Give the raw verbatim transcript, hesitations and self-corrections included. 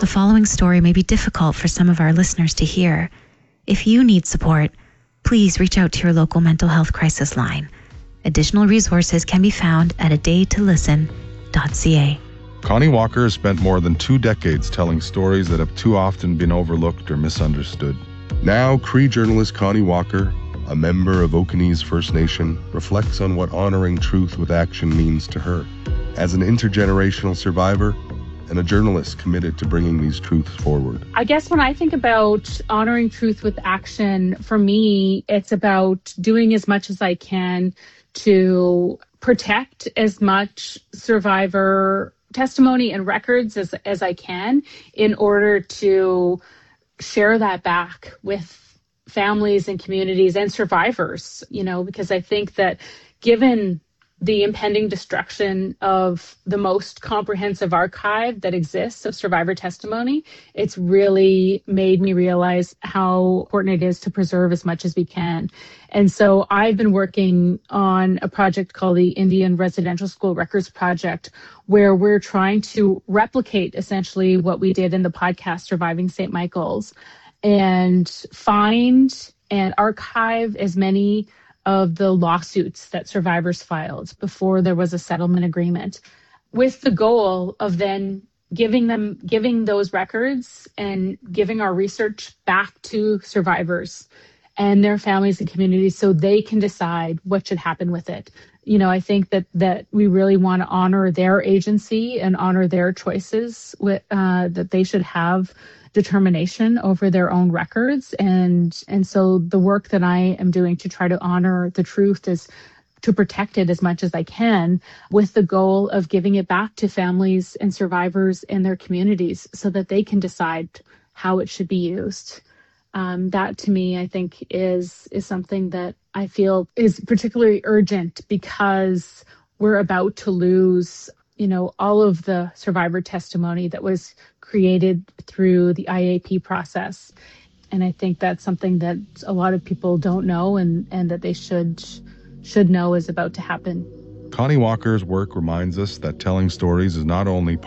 following story may be difficult for some of our listeners to hear, if you need support, please reach out to your local mental health crisis line. Additional resources can be found at a day to listen dot c a. Connie Walker has spent more than two decades telling stories that have too often been overlooked or misunderstood. Now, Cree journalist Connie Walker, a member of Okanese First Nation, reflects on what honoring truth with action means to her as an intergenerational survivor and a journalist committed to bringing these truths forward. I guess when I think about honoring truth with action, for me, it's about doing as much as I can to protect as much survivor testimony and records as, as I can in order to share that back with families and communities and survivors, you know, because I think that given the impending destruction of the most comprehensive archive that exists of survivor testimony, it's really made me realize how important it is to preserve as much as we can. And so I've been working on a project called the Indian Residential School Records Project, where we're trying to replicate essentially what we did in the podcast Surviving Saint Michael's and find and archive as many of the lawsuits that survivors filed before there was a settlement agreement, with the goal of then giving them, giving those records and giving our research back to survivors and their families and communities so they can decide what should happen with it. You know, I think that that we really want to honor their agency and honor their choices, with, uh, that they should have determination over their own records. And and so the work that I am doing to try to honor the truth is to protect it as much as I can, with the goal of giving it back to families and survivors and their communities so that they can decide how it should be used. Um, that to me, I think is is something that I feel is particularly urgent because we're about to lose, you know, all of the survivor testimony that was created through the I A P process. And I think that's something that a lot of people don't know and, and that they should should know is about to happen. Connie Walker's work reminds us that telling stories is not only